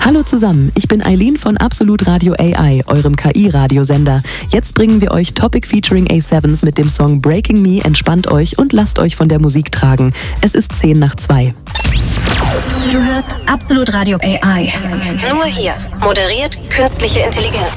Hallo zusammen, ich bin Eileen von Absolut Radio AI, eurem KI-Radiosender. Jetzt bringen wir euch Topic featuring A7s mit dem Song Breaking Me. Entspannt euch und lasst euch von der Musik tragen. Es ist 2:10. Du hörst Absolut Radio AI. Nur hier moderiert künstliche Intelligenz.